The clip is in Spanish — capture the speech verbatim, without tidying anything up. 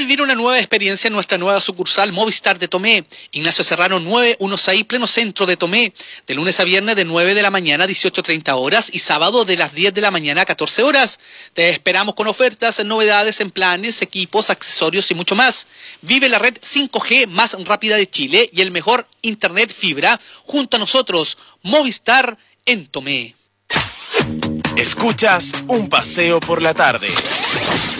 vivir una nueva experiencia en nuestra nueva sucursal Movistar de Tomé. Ignacio Serrano nueve dieciséis, pleno centro de Tomé. De lunes a viernes de nueve de la mañana a dieciocho treinta horas y sábado de las diez de la mañana a catorce horas. Te esperamos con ofertas, novedades en planes, equipos, accesorios y mucho más. Vive la red cinco G más rápida de Chile y el mejor internet fibra junto a nosotros. Movistar en Tomé. Escuchas Un Paseo por la Tarde.